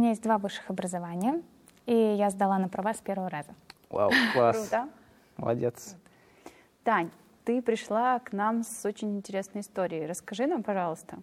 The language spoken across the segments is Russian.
меня есть 2 высших образования, и я сдала на права с 1-го раза. Вау, класс. Круто. Молодец. Тань, ты пришла к нам с очень интересной историей. Расскажи нам, пожалуйста.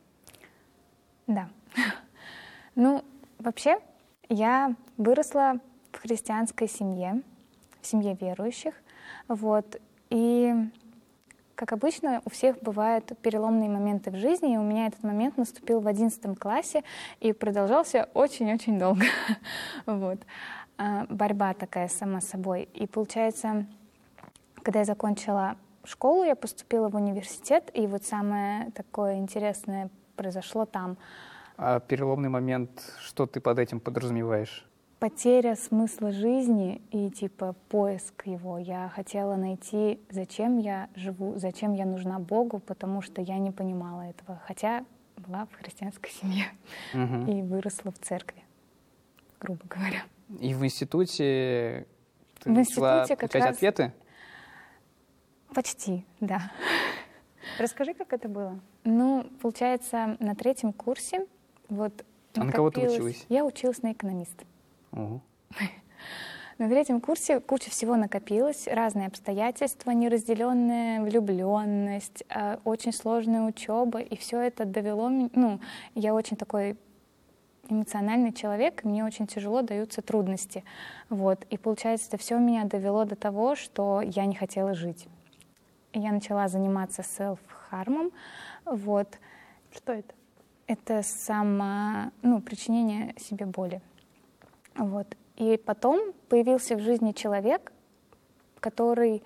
Да. Ну, вообще, я выросла в христианской семье, в семье верующих, вот, и, как обычно, у всех бывают переломные моменты в жизни, и у меня этот момент наступил в 11 классе и продолжался очень-очень долго, вот. Борьба такая сама собой, и получается, когда я закончила школу, я поступила в университет, и вот самое такое интересное произошло там. А переломный момент, что ты под этим подразумеваешь? Потеря смысла жизни и типа поиск его. Я хотела найти, зачем я живу, зачем я нужна Богу, потому что я не понимала этого. Хотя была в христианской семье и выросла в церкви, грубо говоря. И в институте ты В начала институте как получать раз- ответы? Почти, да. Расскажи, как это было. Ну, получается, на 3-м курсе вот А на кого ты накопилось- училась? Я училась на экономиста. Ого. На 3-м курсе куча всего накопилось, разные обстоятельства, неразделенная влюбленность, очень сложная учеба, и все это довело меня. Ну, я очень такой эмоциональный человек, и мне очень тяжело даются трудности. Вот. И получается, это все меня довело до того, что я не хотела жить. И я начала заниматься селф-хармом. Вот. Что это? Это причинение себе боли. Вот. И потом появился в жизни человек, который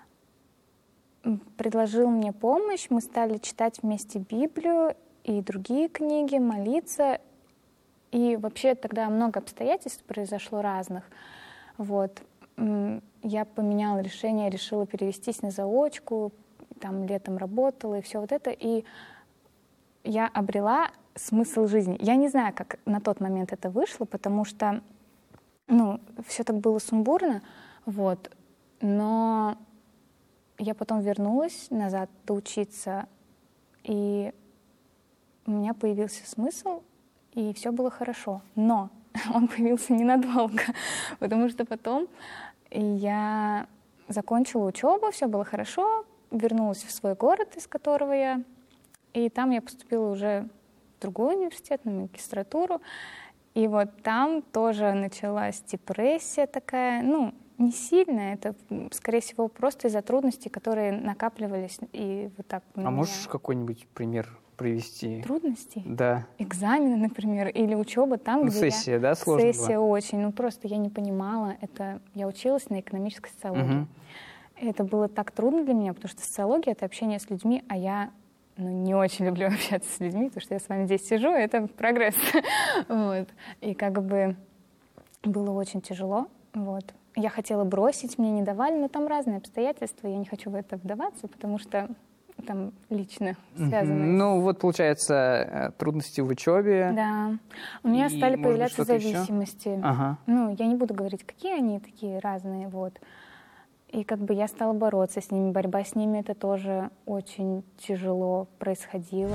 предложил мне помощь. Мы стали читать вместе Библию и другие книги, молиться. И вообще тогда много обстоятельств произошло разных. Вот. Я поменяла решение, решила перевестись на заочку, там летом работала и все вот это. И я обрела смысл жизни. Я не знаю, как на тот момент это вышло, потому что все так было сумбурно, вот. Но я потом вернулась назад доучиться, и у меня появился смысл, и все было хорошо. Но он появился ненадолго, потому что потом я закончила учебу, все было хорошо, вернулась в свой город, из которого я, и там я поступила уже в другой университет, на магистратуру. И вот там тоже началась депрессия такая, не сильная, это, скорее всего, просто из-за трудностей, которые накапливались, и вот так. А можешь какой-нибудь пример привести? Трудностей? Да. Экзамены, например, или учеба там, где сессия, да, сложная Сессия была? очень, просто я не понимала, я училась на экономической социологии. И это было так трудно для меня, потому что социология — это общение с людьми, а я не очень люблю общаться с людьми, потому что я с вами здесь сижу, это прогресс. Вот. И было очень тяжело. Вот. Я хотела бросить, мне не давали, но там разные обстоятельства, я не хочу в это вдаваться, потому что там лично связано. Вот, получается, трудности в учебе. Да. У меня И, стали может быть, появляться что-то еще? зависимости. Ага. Я не буду говорить, какие они такие разные, вот. И я стала бороться с ними. Борьба с ними — это тоже очень тяжело происходило.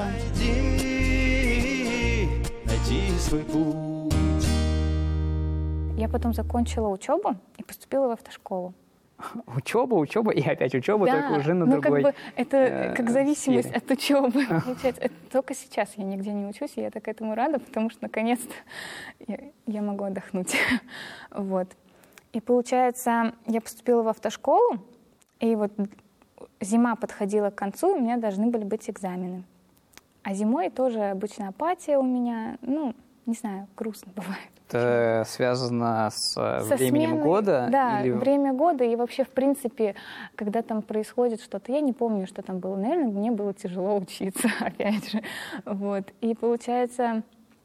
Найди свой путь. Я потом закончила учебу и поступила в автошколу. Учеба и опять учеба, Да, только уже на другой это как зависимость сфере. от учебы. Получается, только сейчас я нигде не учусь, и я так этому рада, потому что наконец-то я могу отдохнуть. Вот. И получается, я поступила в автошколу, и вот зима подходила к концу, и у меня должны были быть экзамены. А зимой тоже обычно апатия у меня, не знаю, грустно бывает. Это связано со временем сменой, года? Да, или... время года, и вообще, в принципе, когда там происходит что-то, я не помню, что там было. Наверное, мне было тяжело учиться, опять же. Вот. И получается,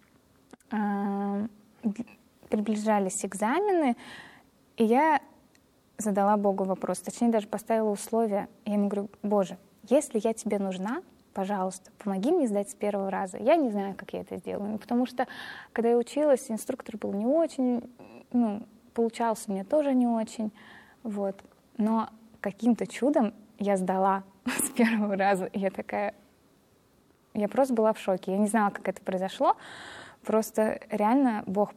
приближались экзамены, и я задала Богу вопрос, точнее, даже поставила условия. Я ему говорю: Боже, если я тебе нужна, пожалуйста, помоги мне сдать с 1-го раза. Я не знаю, как я это сделаю, потому что, когда я училась, инструктор был не очень, получался мне тоже не очень, вот. Но каким-то чудом я сдала с 1-го раза, и я просто была в шоке. Я не знала, как это произошло, просто реально Бог